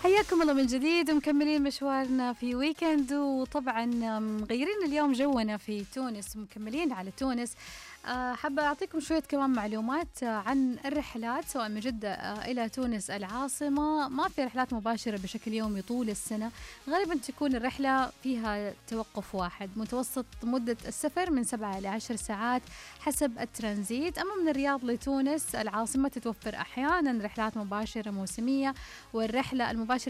حياكم الله من جديد ومكملين مشوارنا في ويكند، وطبعا مغيرين اليوم جونا في تونس ومكملين على تونس. حابة أعطيكم شوية كمان معلومات عن الرحلات سواء من جدة إلى تونس العاصمة. ما في رحلات مباشرة بشكل يومي طول السنة، غالبا تكون الرحلة فيها توقف واحد. متوسط مدة السفر من 7 إلى 10 ساعات حسب الترانزيت. أما من الرياض لتونس العاصمة تتوفر أحيانا رحلات مباشرة موسمية، والرحلة المباشرة